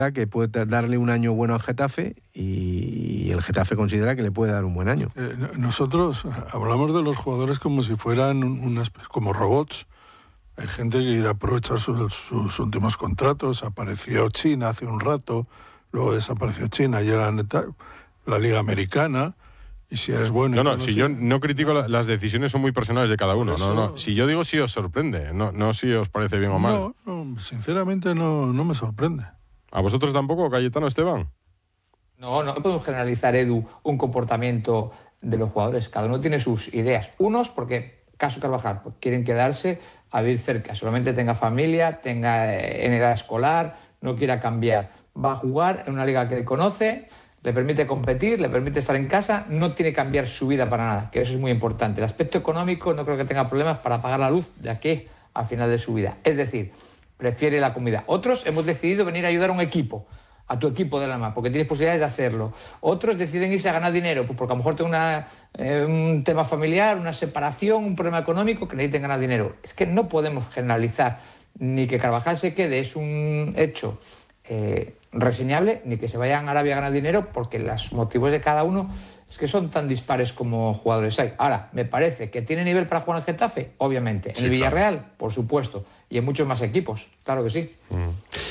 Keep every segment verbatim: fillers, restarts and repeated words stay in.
que puede darle un año bueno al Getafe y el Getafe considera que le puede dar un buen año. Eh, nosotros hablamos de los jugadores como si fueran unas, como robots. Hay gente que quiere aprovechar sus, sus últimos contratos. Apareció China hace un rato, luego desapareció China, llega la Liga Americana. Y si eres bueno... No, no, si yo no critico, la, las decisiones son muy personales de cada uno. No, no. Si yo digo si os sorprende, no, no si os parece bien o mal. No, no, sinceramente no, no me sorprende. ¿A vosotros tampoco, Cayetano, Esteban? No, no podemos generalizar, Edu, un comportamiento de los jugadores. Cada uno tiene sus ideas. Unos, porque, caso Carvajal, pues quieren quedarse a vivir cerca. Solamente tenga familia, tenga en edad escolar, no quiera cambiar. Va a jugar en una liga que conoce, le permite competir, le permite estar en casa, no tiene que cambiar su vida para nada, que eso es muy importante. El aspecto económico no creo que tenga problemas para pagar la luz de aquí al final de su vida. Es decir, prefiere la comida. Otros hemos decidido venir a ayudar a un equipo, a tu equipo del alma, porque tienes posibilidades de hacerlo. Otros deciden irse a ganar dinero, pues porque a lo mejor tengo una, eh, un tema familiar, una separación, un problema económico que necesiten ganar dinero. Es que no podemos generalizar ni que Carvajal se quede, es un hecho eh, reseñable, ni que se vayan a Arabia a ganar dinero, porque los motivos de cada uno es que son tan dispares como jugadores hay. Ahora, me parece que tiene nivel para jugar en el Getafe, obviamente. En sí, el Villarreal, claro, por supuesto. Y en muchos más equipos, claro que sí. Mm.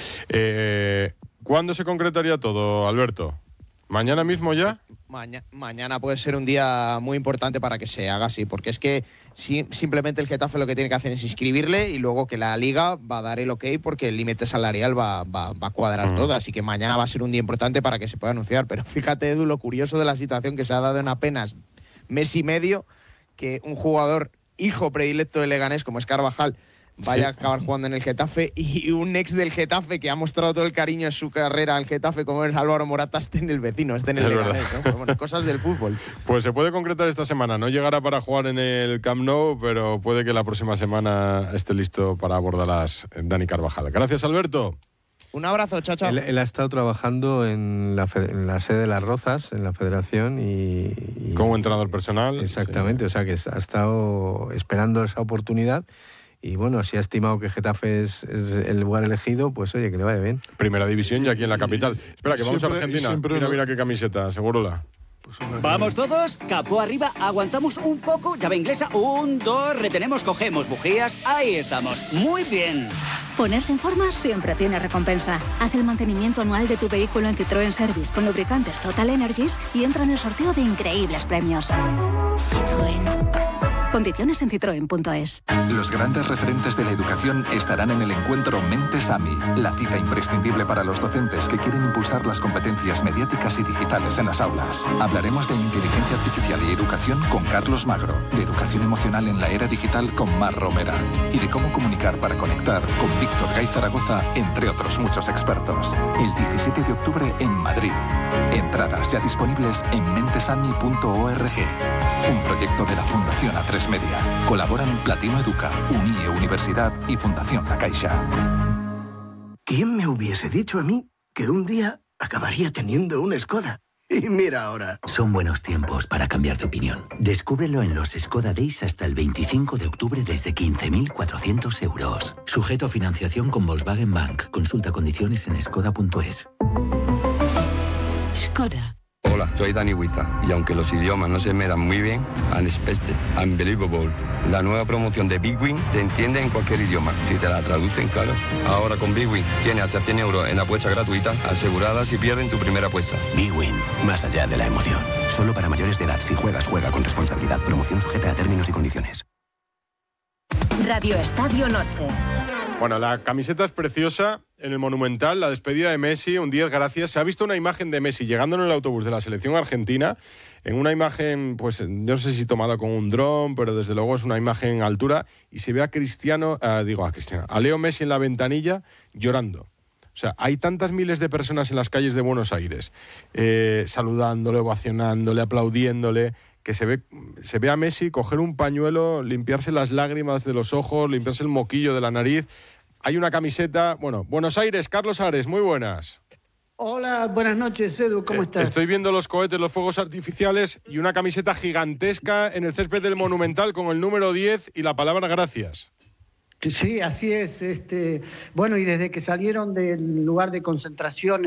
Eh, ¿Cuándo se concretaría todo, Alberto? ¿Mañana mismo ya? Maña, mañana puede ser un día muy importante para que se haga así, porque es que si, simplemente el Getafe lo que tiene que hacer es inscribirle y luego que la Liga va a dar el ok porque el límite salarial va, va, va a cuadrar mm. todo, así que mañana va a ser un día importante para que se pueda anunciar. Pero fíjate, Edu, lo curioso de la situación que se ha dado en apenas mes y medio, que un jugador hijo predilecto de Leganés como es Carvajal vaya a acabar jugando en el Getafe y un ex del Getafe que ha mostrado todo el cariño en su carrera al Getafe como es Álvaro Morata esté en el vecino, esté en el Leganés, ¿no? Pues bueno, cosas del fútbol. Pues se puede concretar esta semana, no llegará para jugar en el Camp Nou, pero puede que la próxima semana esté listo para abordarlas Dani Carvajal. Gracias, Alberto. Un abrazo, chao, chao. Él, él ha estado trabajando en la, en la sede de Las Rozas, en la federación y... y como entrenador personal. Exactamente, sí. O sea que ha estado esperando esa oportunidad. Y bueno, si ha estimado que Getafe es, es el lugar elegido, pues oye, que le vaya bien. Primera división y aquí en la capital. Espera, que vamos siempre, a Argentina. Mira, mira qué camiseta, Segurola. Pues vamos todos, capó arriba, aguantamos un poco, llave inglesa, un, dos, retenemos, cogemos bujías, ahí estamos, muy bien. Ponerse en forma siempre tiene recompensa. Haz el mantenimiento anual de tu vehículo en Citroën Service con lubricantes Total Energies y entra en el sorteo de increíbles premios. Citroën. Condiciones en citroen punto es. Los grandes referentes de la educación estarán en el encuentro Mentes AMI, la cita imprescindible para los docentes que quieren impulsar las competencias mediáticas y digitales en las aulas. Hablaremos de inteligencia artificial y educación con Carlos Magro, de educación emocional en la era digital con Mar Romera y de cómo comunicar para conectar con Víctor Gay Zaragoza, entre otros muchos expertos. El diecisiete de octubre en Madrid. Entradas ya disponibles en mentesami punto org. Un proyecto de la Fundación A tres Media. Colaboran Platino Educa, Unie Universidad y Fundación La Caixa. ¿Quién me hubiese dicho a mí que un día acabaría teniendo una Skoda? Y mira ahora. Son buenos tiempos para cambiar de opinión. Descúbrelo en los Skoda Days hasta el veinticinco de octubre desde quince mil cuatrocientos euros. Sujeto a financiación con Volkswagen Bank. Consulta condiciones en skoda punto es. Skoda. Hola, soy Dani Huiza y aunque los idiomas no se me dan muy bien, Unexpected, Unbelievable, la nueva promoción de Big Win te entiende en cualquier idioma, si te la traducen, claro. Ahora con Big Win tienes hasta cien euros en apuestas gratuitas aseguradas si pierden tu primera apuesta. Big Win, más allá de la emoción. Solo para mayores de edad. Si juegas, juega con responsabilidad. Promoción sujeta a términos y condiciones. Radio Estadio Noche. Bueno, la camiseta es preciosa en el Monumental, la despedida de Messi, un diez gracias. Se ha visto una imagen de Messi llegando en el autobús de la selección argentina, en una imagen, pues no sé si tomada con un dron, pero desde luego es una imagen en altura, y se ve a Cristiano, eh, digo a Cristiano, a Leo Messi en la ventanilla llorando. O sea, hay tantas miles de personas en las calles de Buenos Aires, eh, saludándole, ovacionándole, aplaudiéndole, que se ve, se ve a Messi coger un pañuelo, limpiarse las lágrimas de los ojos, limpiarse el moquillo de la nariz. Hay una camiseta, bueno, Buenos Aires, Carlos Ares, muy buenas. Hola, buenas noches, Edu, ¿cómo eh, estás? Estoy viendo los cohetes, los fuegos artificiales y una camiseta gigantesca en el césped del Monumental con el número diez y la palabra gracias. Sí, así es. Este, bueno, y desde que salieron del lugar de concentración